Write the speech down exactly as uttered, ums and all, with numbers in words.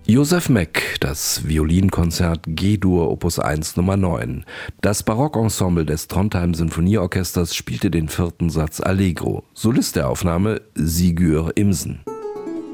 Joseph Meck, das Violinkonzert G-Dur Opus eins Nummer neun. Das Barockensemble des Trondheim Sinfonieorchesters spielte den vierten Satz Allegro. Solist der Aufnahme Sigurd Imsen.